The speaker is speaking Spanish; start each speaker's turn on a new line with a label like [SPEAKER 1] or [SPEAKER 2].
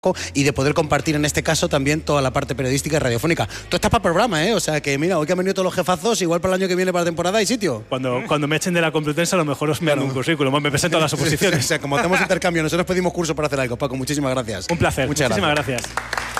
[SPEAKER 1] y de poder compartir en este caso también toda la parte periodística y radiofónica. Tú estás para el programa, ¿eh? O sea que mira, hoy que han venido todos los jefazos, igual para el año que viene, para la temporada, hay sitio.
[SPEAKER 2] Cuando me echen de la Complutense, a lo mejor os me dan un currículum, me presento a las oposiciones.
[SPEAKER 1] O sea, como hacemos intercambio, nosotros pedimos curso para hacer algo. Paco, muchísimas gracias.
[SPEAKER 2] Un placer,
[SPEAKER 1] muchísimas
[SPEAKER 2] gracias.